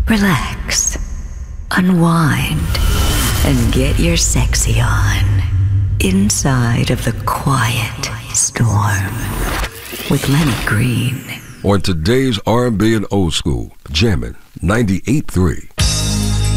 relax, unwind, and get your sexy on inside of the quiet storm with Lenny Green. On today's R&B and Old School, jamming 98.3.